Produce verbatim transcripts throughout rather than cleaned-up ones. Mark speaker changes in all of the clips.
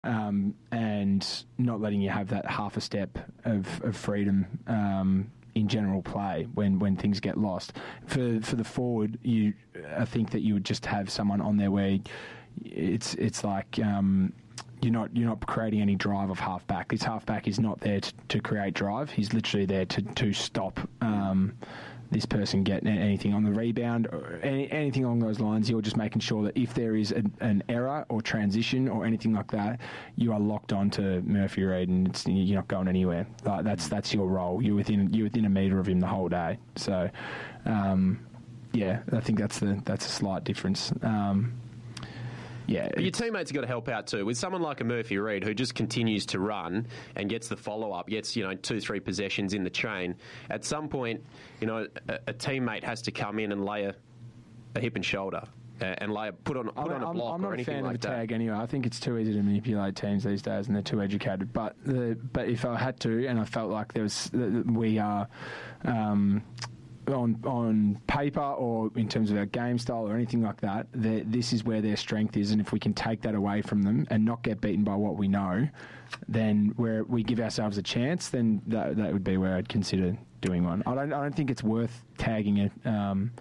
Speaker 1: um, and not letting you have that half a step of, of freedom um, in general play when, when things get lost. For for the forward, you I think that you would just have someone on there where it's it's like um, you're not you're not creating any drive of half back. This half back is not there to, to create drive. He's literally there to to stop um, this person getting anything on the rebound or any, anything along those lines. You're just making sure that if there is an, an error or transition or anything like that, you are locked on to Murphy Reid and it's, you're not going anywhere. Like that's that's your role. You're within you're within a metre of him the whole day. So, um, yeah, I think that's the that's a slight difference. Um, Yeah,
Speaker 2: but your teammates have got to help out too. With someone like a Murphy Reid who just continues to run and gets the follow-up, gets, you know, two, three possessions in the chain, at some point, you know, a, a teammate has to come in and lay a, a hip and shoulder uh, and lay a, put on, put
Speaker 1: I mean,
Speaker 2: on a block
Speaker 1: I'm, I'm
Speaker 2: or anything like that.
Speaker 1: I'm not a fan of a tag anyway. I think it's too easy to manipulate teams these days and they're too educated. But the, but if I had to and I felt like there was, we are... Um, on on paper or in terms of our game style or anything like that, this is where their strength is, and if we can take that away from them and not get beaten by what we know, then where we give ourselves a chance, then that that would be where I'd consider doing one. I don't I don't think it's worth tagging a um,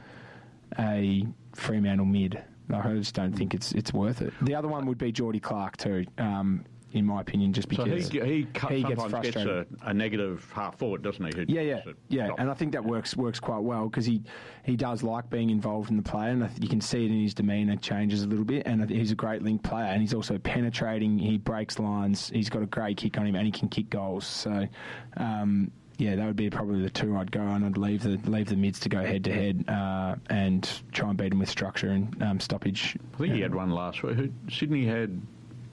Speaker 1: a Fremantle mid. Like, I just don't think it's it's worth it. The other one would be Geordie Clark too. Um, in my opinion, just because
Speaker 3: so he, he, cut,
Speaker 1: he
Speaker 3: gets
Speaker 1: frustrated.
Speaker 3: Gets a, a negative half forward, doesn't he? Who
Speaker 1: yeah, yeah, yeah, stop. And I think that works works quite well because he, he does like being involved in the play, and I th- you can see it in his demeanour changes a little bit. And he's a great link player, and he's also penetrating. He breaks lines. He's got a great kick on him, and he can kick goals. So. Um, Yeah, that would be probably the two I'd go on. I'd leave the leave the mids to go head to head and try and beat them with structure and um, stoppage.
Speaker 3: I think he had one last week. Who, Sydney had.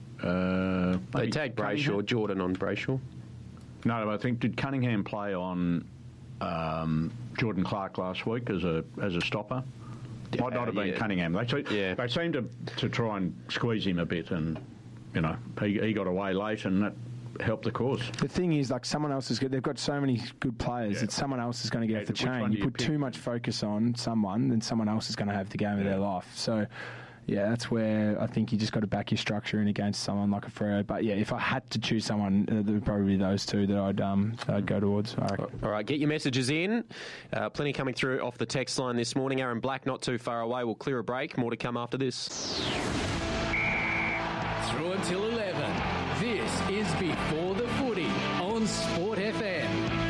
Speaker 3: Uh,
Speaker 2: they tagged Brayshaw, Jordan on Brayshaw.
Speaker 3: No, I think did Cunningham play on um, Jordan Clark last week as a as a stopper?
Speaker 2: Yeah,
Speaker 3: Might not have been
Speaker 2: yeah.
Speaker 3: Cunningham. They se-
Speaker 2: yeah.
Speaker 3: they seemed to to try and squeeze him a bit, and you know he he got away late, and that help the cause.
Speaker 1: The thing is, like, someone else is good. They've got so many good players
Speaker 3: yeah.
Speaker 1: that someone else is going to get
Speaker 3: yeah,
Speaker 1: off the
Speaker 3: which
Speaker 1: chain. You, you put
Speaker 3: pick?
Speaker 1: too much focus on someone, then someone else is going to have the game yeah. of their life. So, yeah, that's where I think you just got to back your structure in against someone like a Freo. But yeah, if I had to choose someone, uh, there would probably be those two that I'd um that I'd go towards. I reckon.
Speaker 2: All right, get your messages in. Uh, plenty coming through off the text line this morning. Aaron Black, not too far away. We'll clear a break. More to come after this.
Speaker 4: Through until eleven. This is Before the Footy on Sport F M.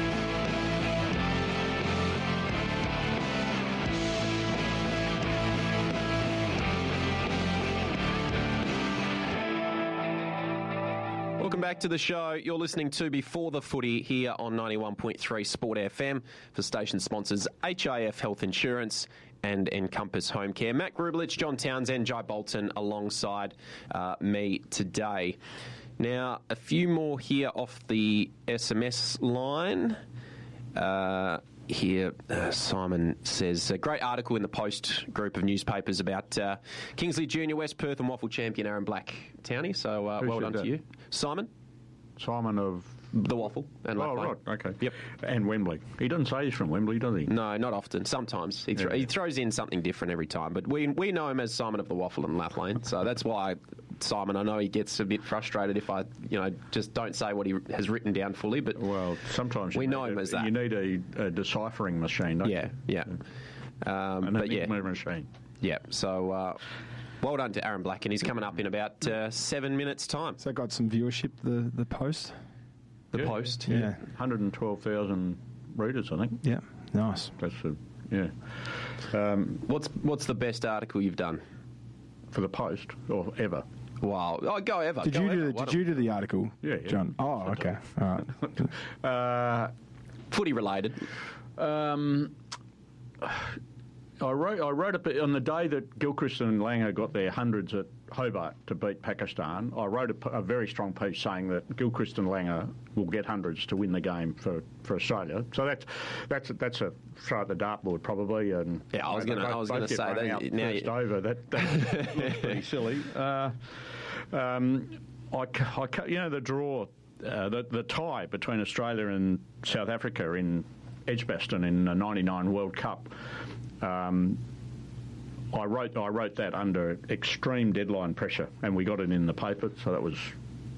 Speaker 2: Welcome back to the show. You're listening to Before the Footy here on ninety-one point three Sport F M for station sponsors H I F Health Insurance and Encompass Home Care. Matt Grublich, John Townsend, Jai Bolton alongside uh, me today. Now, a few more here off the S M S line. Uh, here, uh, Simon says, a great article in the Post group of newspapers about uh, Kingsley Junior, West Perth and Waffle champion Aaron Black, Townie. So uh, well done
Speaker 3: that?
Speaker 2: to you. Simon?
Speaker 3: Simon of...
Speaker 2: The Waffle. And
Speaker 3: oh,
Speaker 2: Lake
Speaker 3: right, okay.
Speaker 2: Yep.
Speaker 3: And Wembley. He doesn't say he's from Wembley, does he?
Speaker 2: No, not often. Sometimes. He, th-
Speaker 3: yeah.
Speaker 2: he throws in something different every time. But we we know him as Simon of the Waffle and Lath Lane. So that's why, Simon, I know he gets a bit frustrated if I, you know, just don't say what he has written down fully. But
Speaker 3: well, sometimes
Speaker 2: we know
Speaker 3: a,
Speaker 2: him as that.
Speaker 3: You need a, a deciphering machine, don't
Speaker 2: yeah,
Speaker 3: you?
Speaker 2: Yeah, yeah. Um,
Speaker 3: An
Speaker 2: but
Speaker 3: enigma
Speaker 2: yeah.
Speaker 3: machine.
Speaker 2: Yeah, so... Uh, well done to Aaron Black, and he's coming up in about uh, seven minutes' time.
Speaker 1: So got some viewership, the, the Post?
Speaker 2: The
Speaker 3: yeah.
Speaker 2: Post,
Speaker 1: yeah.
Speaker 2: yeah.
Speaker 3: one hundred twelve thousand readers, I think.
Speaker 1: Yeah, nice.
Speaker 3: That's a, yeah. Um,
Speaker 2: what's what's the best article you've done?
Speaker 3: For the Post, or ever?
Speaker 2: Wow. Oh, go ever.
Speaker 1: Did
Speaker 2: go
Speaker 1: you do
Speaker 2: ever.
Speaker 1: the, Did you do the article,
Speaker 3: yeah, yeah.
Speaker 1: John? Oh, okay. All right.
Speaker 2: uh, Footy related.
Speaker 3: Um... I wrote, I wrote a, on the day that Gilchrist and Langer got their hundreds at Hobart to beat Pakistan, I wrote a, a very strong piece saying that Gilchrist and Langer will get hundreds to win the game for, for Australia. So that's that's a, that's a throw at the dartboard probably. And
Speaker 2: yeah, I was going to I was going to say that
Speaker 3: now first you... over that that's pretty silly. Uh, um, I, I, you know the draw, uh, the the tie between Australia and South Africa in Edgbaston in the ninety-nine World Cup. Um, I wrote I wrote that under extreme deadline pressure, and we got it in the paper, so that was